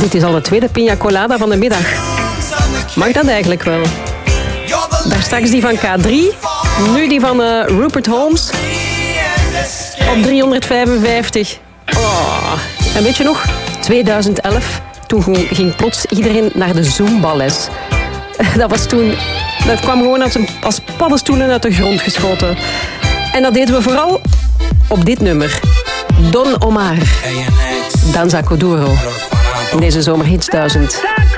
Dit is al de tweede pina colada van de middag. Mag dat eigenlijk wel? Daar straks die van K3. Nu die van Rupert Holmes. Op 355. Oh. En weet je nog? 2011. Toen ging plots iedereen naar de Zumba-les. Dat kwam gewoon als paddenstoelen uit de grond geschoten. En dat deden we vooral op dit nummer. Don Omar. Danza Kuduro. In deze zomerhits 1000.